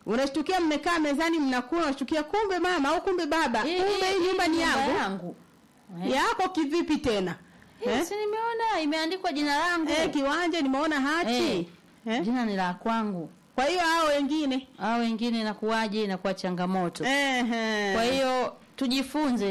Unashtukia mmekaa mezani mnakula, unashtukia kumbe mama au kumbe baba, kumbe hii nyumba ni yangu. Yako kivipi tena? Si nimeona imeandikwa jina langu. Kiwanja nimeona hati. Jina ni la kwangu. Kwa hiyo hao wengine inakuwaje, inakuwa changamoto. Kwa hiyo tujifunze